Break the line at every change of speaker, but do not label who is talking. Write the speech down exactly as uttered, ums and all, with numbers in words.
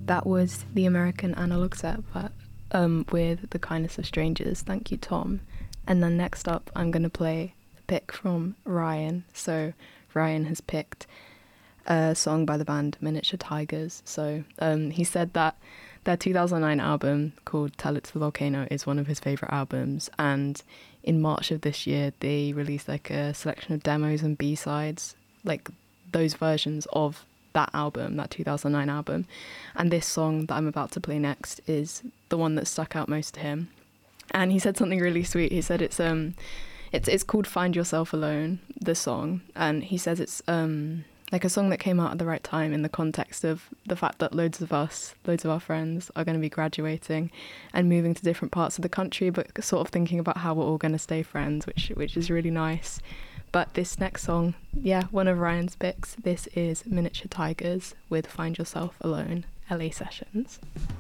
that was the American Analog Set, but um, with The Kindness of Strangers. Thank you, Tom. And then next up, I'm going to play a pick from Ryan. So Ryan has picked a song by the band Miniature Tigers. So um, he said that their two thousand nine album called Tell It to the Volcano is one of his favourite albums. And in March of this year, they released like a selection of demos and B-sides, like those versions of that album, that two thousand nine album. And this song that I'm about to play next is the one that stuck out most to him. And he said something really sweet. He said it's um it's it's called Find Yourself Alone, the song. And he says it's um like a song that came out at the right time in the context of the fact that loads of us, loads of our friends are going to be graduating and moving to different parts of the country, but sort of thinking about how we're all going to stay friends, which which is really nice. But this next song, yeah, one of Ryan's picks, this is Miniature Tigers with Find Yourself Alone, L A Sessions.